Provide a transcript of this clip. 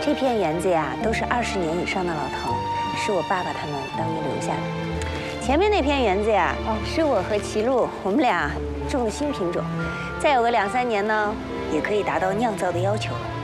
这片园子呀，都是20年以上的老藤，是我爸爸他们当年留下的。前面那片园子呀，是我和齐路我们俩种的新品种，再有个2、3年呢，也可以达到酿造的要求了。